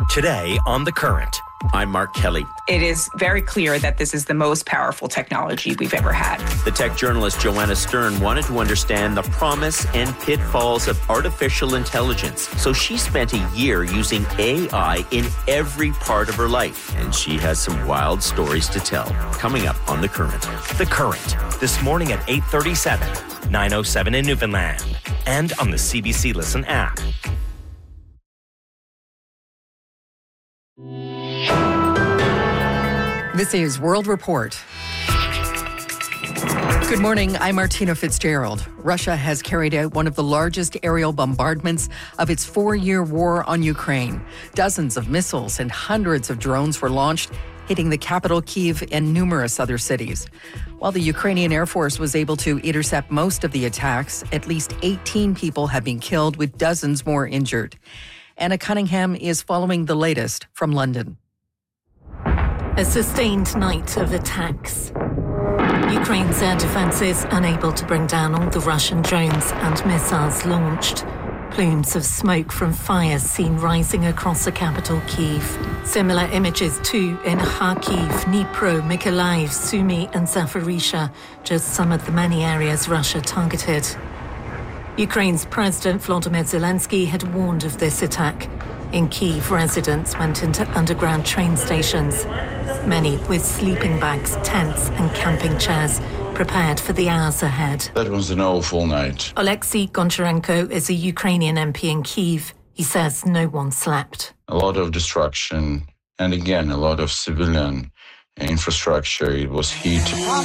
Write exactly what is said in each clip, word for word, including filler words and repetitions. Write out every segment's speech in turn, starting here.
Today on The Current. I'm Mark Kelly. It is very clear that this is the most powerful technology we've ever had. The tech journalist Joanna Stern wanted to understand the promise and pitfalls of artificial intelligence. So she spent a year using A I in every part of her life. And she has some wild stories to tell. Coming up on The Current. The Current. This morning at eight thirty-seven, nine oh seven in Newfoundland. And on the C B C Listen app. This is World Report. Good morning, I'm Martina Fitzgerald. Russia has carried out one of the largest aerial bombardments of its four-year war on Ukraine. Dozens of missiles and hundreds of drones were launched, hitting the capital Kyiv and numerous other cities. While the Ukrainian Air Force was able to intercept most of the attacks, at least eighteen people have been killed, with dozens more injured. Anna Cunningham is following the latest from London. A sustained night of attacks. Ukraine's air defense is unable to bring down all the Russian drones and missiles launched. Plumes of smoke from fires seen rising across the capital, Kyiv. Similar images too in Kharkiv, Dnipro, Mykolaiv, Sumy and Zaporizhzhia, just some of the many areas Russia targeted. Ukraine's President Volodymyr Zelensky had warned of this attack. In Kyiv, residents went into underground train stations, many with sleeping bags, tents and camping chairs, prepared for the hours ahead. That was an awful night. Oleksiy Goncharenko is a Ukrainian M P in Kyiv. He says no one slept. A lot of destruction, and again, a lot of civilian infrastructure. It was heat.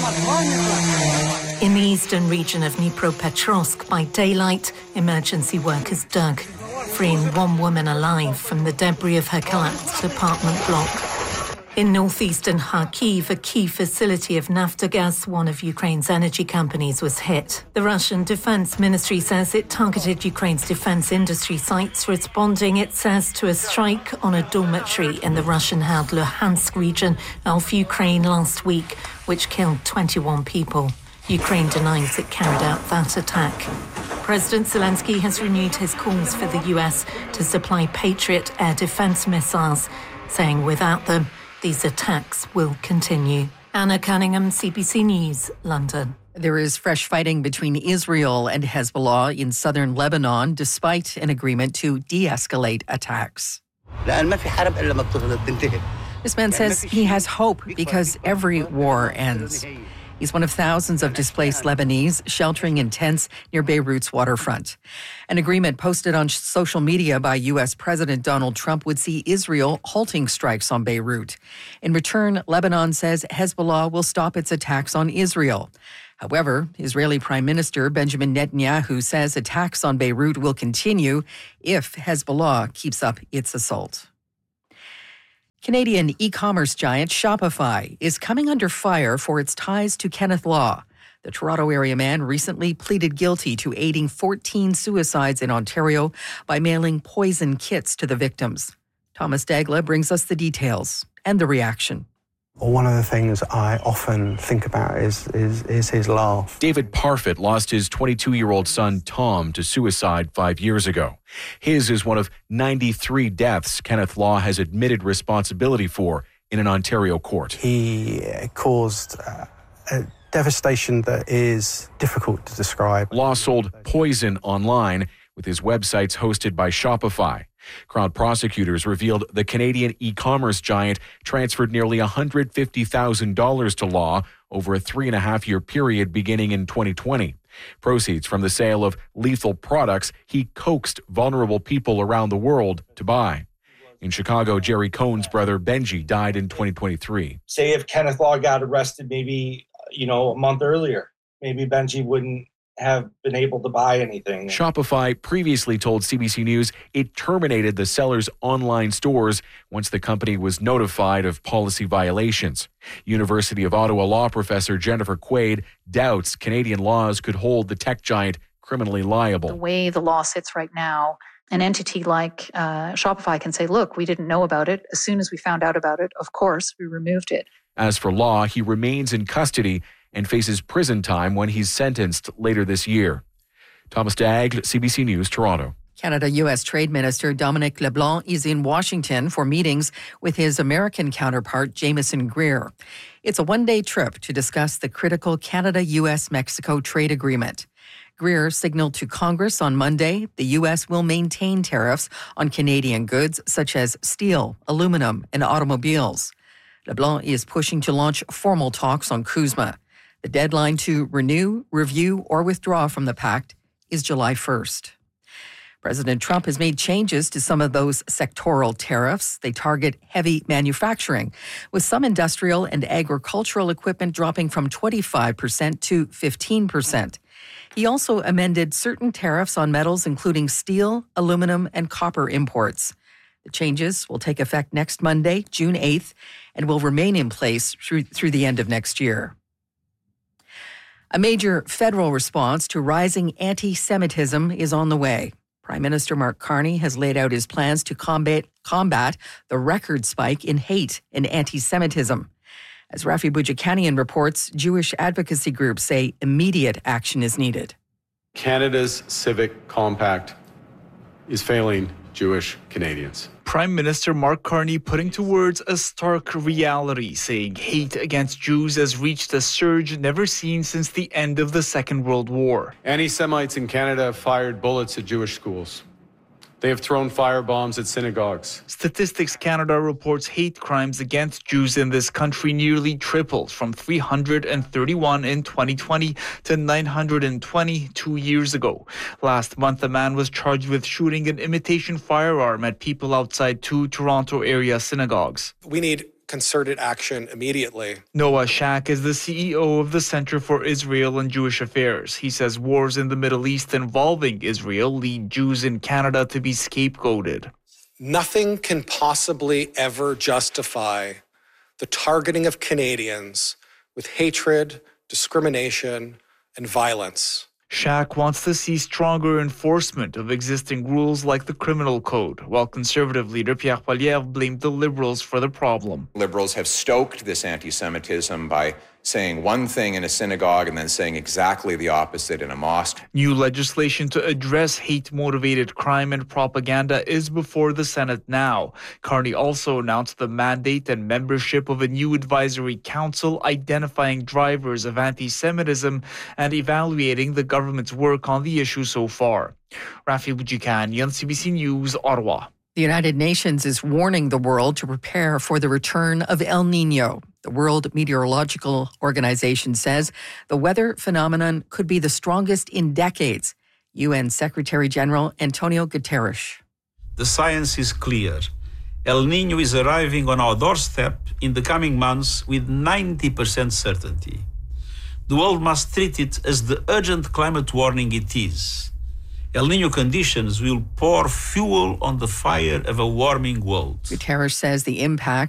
In the eastern region of Dnipropetrovsk, by daylight, emergency workers dug, freeing one woman alive from the debris of her collapsed apartment block. In northeastern Kharkiv, a key facility of Naftogaz, one of Ukraine's energy companies, was hit. The Russian Defense Ministry says it targeted Ukraine's defense industry sites, responding, it says, to a strike on a dormitory in the Russian-held Luhansk region of Ukraine last week, which killed twenty-one people. Ukraine denies it carried out that attack. President Zelensky has renewed his calls for the U S to supply Patriot air defense missiles, saying without them, these attacks will continue. Anna Cunningham, C B C News, London. There is fresh fighting between Israel and Hezbollah in southern Lebanon, despite an agreement to de-escalate attacks. This man says he has hope because every war ends. He's one of thousands of displaced Lebanese sheltering in tents near Beirut's waterfront. An agreement posted on social media by U S President Donald Trump would see Israel halting strikes on Beirut. In return, Lebanon says Hezbollah will stop its attacks on Israel. However, Israeli Prime Minister Benjamin Netanyahu says attacks on Beirut will continue if Hezbollah keeps up its assault. Canadian e-commerce giant Shopify is coming under fire for its ties to Kenneth Law. The Toronto area man recently pleaded guilty to aiding fourteen suicides in Ontario by mailing poison kits to the victims. Thomas Dagla brings us the details and the reaction. One of the things I often think about is, is, is his laugh. David Parfitt lost his twenty-two-year-old son, Tom, to suicide five years ago. His is one of ninety-three deaths Kenneth Law has admitted responsibility for in an Ontario court. He caused uh, a devastation that is difficult to describe. Law sold poison online, with his websites hosted by Shopify. Crown prosecutors revealed the Canadian e-commerce giant transferred nearly one hundred fifty thousand dollars to Law over a three and a half year period beginning in twenty twenty. Proceeds from the sale of lethal products he coaxed vulnerable people around the world to buy. In Chicago, Jerry Cohn's brother Benji died in twenty twenty-three. Say if Kenneth Law got arrested maybe, you know, a month earlier, maybe Benji wouldn't have been able to buy anything. Shopify previously told C B C News it terminated the seller's online stores once the company was notified of policy violations. University of Ottawa law professor Jennifer Quaid doubts Canadian laws could hold the tech giant criminally liable. The way the law sits right now, an entity like uh, Shopify can say, look, we didn't know about it. As soon as we found out about it, of course, we removed it. As for Law, he remains in custody and faces prison time when he's sentenced later this year. Thomas Dagg, C B C News, Toronto. Canada-U S Trade Minister Dominic LeBlanc is in Washington for meetings with his American counterpart, Jameson Greer. It's a one-day trip to discuss the critical Canada-U S-Mexico trade agreement. Greer signaled to Congress on Monday the U S will maintain tariffs on Canadian goods such as steel, aluminum, and automobiles. LeBlanc is pushing to launch formal talks on CUSMA. The deadline to renew, review, or withdraw from the pact is July first. President Trump has made changes to some of those sectoral tariffs. They target heavy manufacturing, with some industrial and agricultural equipment dropping from twenty-five percent to fifteen percent. He also amended certain tariffs on metals, including steel, aluminum, and copper imports. The changes will take effect next Monday, June eighth, and will remain in place through, through the end of next year. A major federal response to rising anti-Semitism is on the way. Prime Minister Mark Carney has laid out his plans to combat, combat the record spike in hate and anti-Semitism. As Rafi Boudjikanian reports, Jewish advocacy groups say immediate action is needed. Canada's civic compact is failing Jewish Canadians. Prime Minister Mark Carney putting to words a stark reality, saying hate against Jews has reached a surge never seen since the end of the Second World War. Anti-Semites in Canada have fired bullets at Jewish schools. They have thrown firebombs at synagogues. Statistics Canada reports hate crimes against Jews in this country nearly tripled from three hundred thirty-one in twenty twenty to nine hundred twenty two years ago. Last month, a man was charged with shooting an imitation firearm at people outside two Toronto area synagogues. We need concerted action immediately. Noah Shack is the C E O of the Center for Israel and Jewish Affairs. He says wars in the Middle East involving Israel lead Jews in Canada to be scapegoated. Nothing can possibly ever justify the targeting of Canadians with hatred, discrimination, and violence. Shack wants to see stronger enforcement of existing rules like the criminal code, while Conservative leader Pierre Poilievre blamed the Liberals for the problem. Liberals have stoked this anti-Semitism by saying one thing in a synagogue and then saying exactly the opposite in a mosque. New legislation to address hate-motivated crime and propaganda is before the Senate now. Carney also announced the mandate and membership of a new advisory council identifying drivers of anti-Semitism and evaluating the government's work on the issue so far. Rafi Boudjikanian, C B C News, Ottawa. The United Nations is warning the world to prepare for the return of El Niño. The World Meteorological Organization says the weather phenomenon could be the strongest in decades. U N Secretary General Antonio Guterres. The science is clear. El Niño is arriving on our doorstep in the coming months with ninety percent certainty. The world must treat it as the urgent climate warning it is. El Niño conditions will pour fuel on the fire of a warming world. Guterres says the impact